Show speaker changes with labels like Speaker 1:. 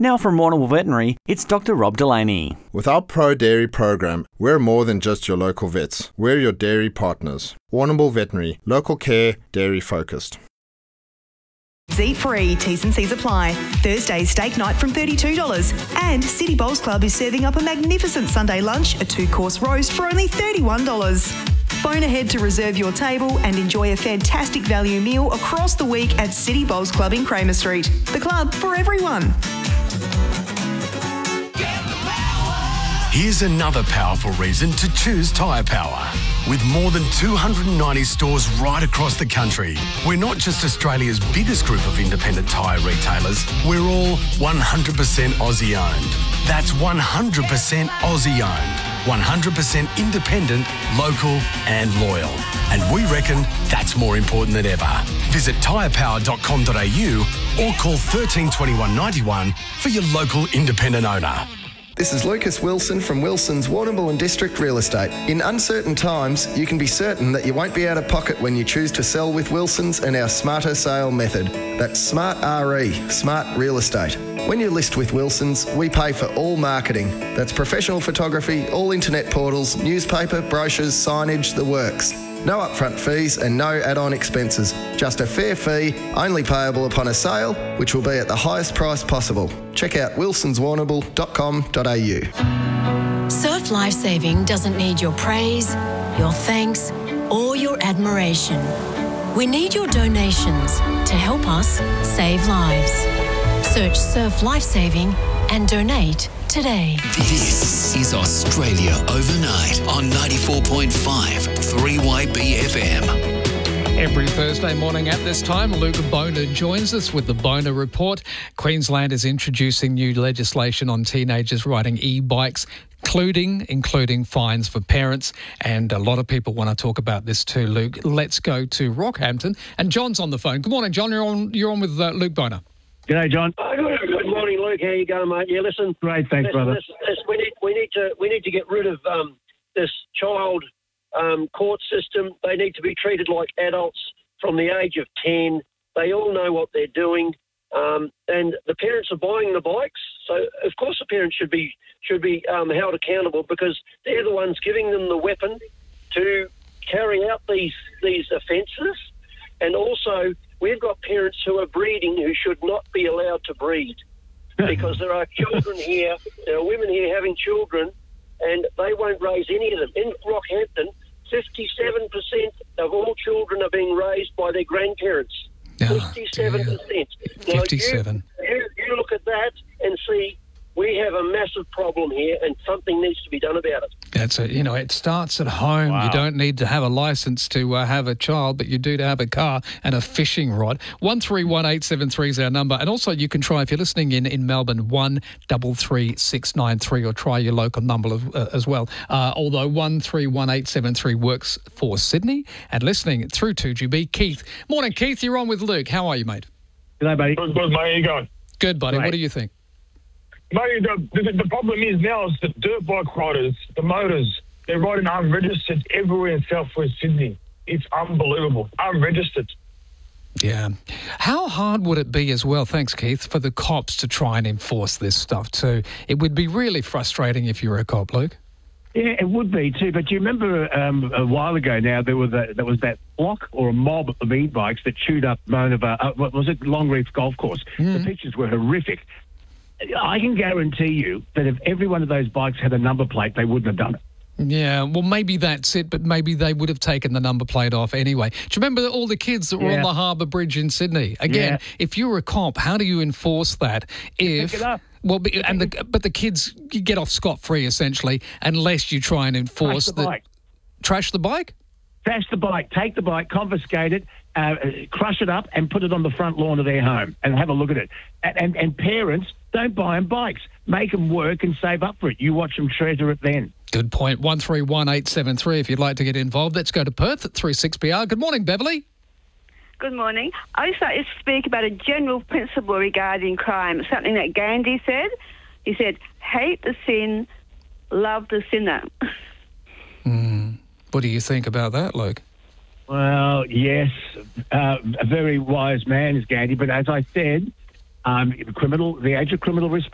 Speaker 1: Now from Warrnambool Veterinary, it's Dr. Rob Delaney.
Speaker 2: With our Pro Dairy program, we're more than just your local vets. We're your dairy partners. Warrnambool Veterinary, local care, dairy focused.
Speaker 3: Eat free, T's and C's apply. Thursday's steak night from $32. And City Bowls Club is serving up a magnificent Sunday lunch, a 2-course roast for only $31. Phone ahead to reserve your table and enjoy a fantastic value meal across the week at City Bowls Club in Kramer Street. The club for everyone.
Speaker 4: Here's another powerful reason to choose Tyre Power. With more than 290 stores right across the country, we're not just Australia's biggest group of independent tyre retailers, we're all 100% Aussie owned. That's 100% Aussie owned, 100% independent, local and loyal. And we reckon that's more important than ever. Visit tyrepower.com.au or call 13 21 91 for your local independent owner.
Speaker 5: This is Lucas Wilson from Wilson's Warrnambool and District Real Estate. In uncertain times, you can be certain that you won't be out of pocket when you choose to sell with Wilson's and our Smarter Sale method. That's Smart RE, Smart Real Estate. When you list with Wilson's, we pay for all marketing. That's professional photography, all internet portals, newspaper, brochures, signage, the works. No upfront fees and no add-on expenses. Just a fair fee, only payable upon a sale, which will be at the highest price possible. Check out wilsonswarrnambool.com.au.
Speaker 6: Surf Life Saving doesn't need your praise, your thanks, or your admiration. We need your donations to help us save lives. Search Surf Life Saving and donate today.
Speaker 7: This is Australia Overnight on 94.5 3YB FM.
Speaker 8: Every Thursday morning at this time, Luke Boner joins us with the Boner Report. Queensland is introducing new legislation on teenagers riding e-bikes, including fines for parents. And a lot of people want to talk about this too, Luke. Let's go to Rockhampton. And John's on the phone. Good morning, John. You're on with Luke Boner.
Speaker 9: G'day, John.
Speaker 10: Good morning, Luke. How you going, mate? Yeah, listen.
Speaker 9: Great, thanks, brother.
Speaker 10: We need to get rid of this child court system. They need to be treated like adults from the age of 10. They all know what they're doing, and the parents are buying the bikes. So of course the parents should be held accountable because they're the ones giving them the weapon to carry out these offences, and also. We've got parents who are breeding who should not be allowed to breed because there are children here, there are women here having children, and they won't raise any of them. In Rockhampton, 57% of all children are being raised by their grandparents. 57%.
Speaker 8: 57.
Speaker 10: You look at that and see we have a massive problem here and something needs to be done about it.
Speaker 8: That's it. You know, it starts at home. Wow. You don't need to have a licence to have a child, but you do to have a car and a fishing rod. 131873 is our number. And also you can try, if you're listening in Melbourne, 133693, or try your local number as well. Although 131873 works for Sydney. And listening through 2GB, Keith. Morning, Keith. You're on with Luke. How are you, mate?
Speaker 9: G'day, buddy.
Speaker 11: Good, mate. How you going?
Speaker 8: Good, buddy.
Speaker 11: Great.
Speaker 8: What do you think?
Speaker 11: Mate, the problem is now is the dirt bike riders, the motors, they're riding unregistered everywhere in southwest Sydney. It's unbelievable. Unregistered.
Speaker 8: Yeah. How hard would it be as well, thanks, Keith, for the cops to try and enforce this stuff too? It would be really frustrating if you were a cop, Luke.
Speaker 9: Yeah, it would be too. But do you remember a while ago now there was that flock or a mob of e-bikes that chewed up what was it, Longreef Golf Course? The pictures were horrific. I can guarantee you that if every one of those bikes had a number plate, they wouldn't have done it.
Speaker 8: Yeah, well, maybe that's it, but maybe they would have taken the number plate off anyway. Do you remember all the kids that were on the Harbour Bridge in Sydney? Again, if you were a cop, how do you enforce that? Pick it up. Well, but the kids get off scot-free, essentially, unless you try and enforce Trash the bike?
Speaker 9: Trash the bike, take the bike, confiscate it, crush it up and put it on the front lawn of their home and have a look at it. And parents, don't buy them bikes. Make them work and save up for it. You watch them treasure it then.
Speaker 8: Good point. 131873 if you'd like to get involved. Let's go to Perth at 36PR. Good morning, Beverly.
Speaker 12: Good morning. I just like to speak about a general principle regarding crime, something that Gandhi said. He said, hate the sin, love the sinner.
Speaker 8: What do you think about that, Luke?
Speaker 9: Well, yes, a very wise man is Gandhi, but as I said, the age of criminal